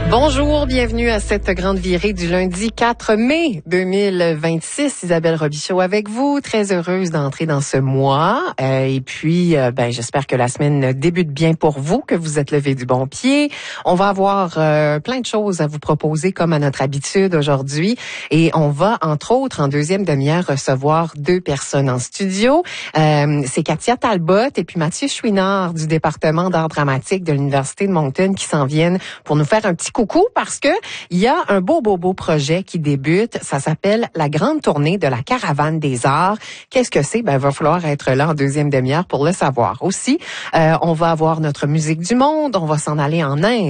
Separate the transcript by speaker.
Speaker 1: Bonjour, bienvenue à cette grande virée du lundi 4 mai 2026. Isabelle Robichaud avec vous, très heureuse d'entrer dans ce mois. Et puis, j'espère que la semaine débute bien pour vous, que vous êtes levé du bon pied. On va avoir plein de choses à vous proposer comme à notre habitude aujourd'hui. Et on va, entre autres, en deuxième demi-heure, recevoir deux personnes en studio. C'est Katia Talbot et puis Mathieu Chouinard du département d'art dramatique de l'Université de Moncton qui s'en viennent pour nous faire un petit coucou parce que il y a un beau projet qui débute. Ça s'appelle la grande tournée de la Caravane des Arts. Qu'est-ce que c'est? Va falloir être là en deuxième demi-heure pour le savoir. Aussi, on va avoir notre musique du monde. On va s'en aller en Inde.